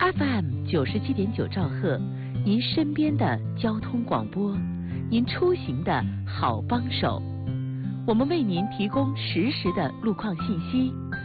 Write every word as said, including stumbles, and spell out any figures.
F M 九十七点九兆赫，您身边的交通广播，您出行的好帮手。我们为您提供实时的路况信息，